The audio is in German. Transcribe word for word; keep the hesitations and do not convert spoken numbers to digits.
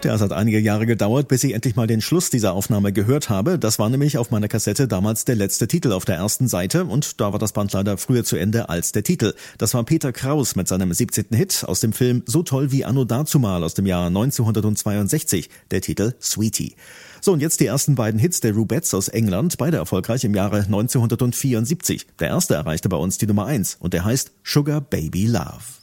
Ja, es hat einige Jahre gedauert, bis ich endlich mal den Schluss dieser Aufnahme gehört habe. Das war nämlich auf meiner Kassette damals der letzte Titel auf der ersten Seite und da war das Band leider früher zu Ende als der Titel. Das war Peter Kraus mit seinem siebzehnten Hit aus dem Film So toll wie Anno dazumal aus dem Jahr neunzehnhundertzweiundsechzig, der Titel Sweetie. So, und jetzt die ersten beiden Hits der Rubettes aus England, beide erfolgreich im Jahre neunzehnhundertvierundsiebzig. Der erste erreichte bei uns die Nummer eins und der heißt Sugar Baby Love.